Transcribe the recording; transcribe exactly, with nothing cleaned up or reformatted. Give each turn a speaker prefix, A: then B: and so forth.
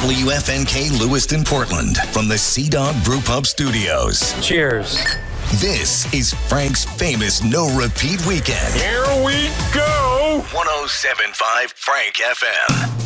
A: W F N K Lewiston, Portland, from the Sea-Dog Brew Pub Studios.
B: Cheers.
A: This is Frank's famous no-repeat weekend.
C: Here we go.
A: one oh seven point five Frank F M.